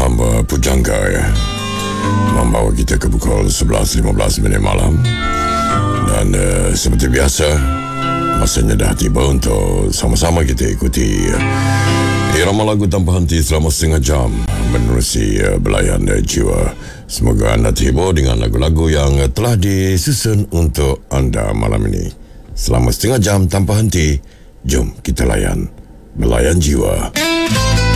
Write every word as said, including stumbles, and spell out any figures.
hamba Pujangga ya, membawa kita ke pukul sebelas lima belas minit malam. Dan uh, seperti biasa, masanya dah tiba untuk sama-sama kita ikuti uh, irama lagu tanpa henti selama setengah jam menerusi uh, belayan uh, jiwa. Semoga anda terhibur dengan lagu-lagu yang uh, telah disusun untuk anda malam ini. Selama setengah jam tanpa henti, jom kita layan belayan jiwa.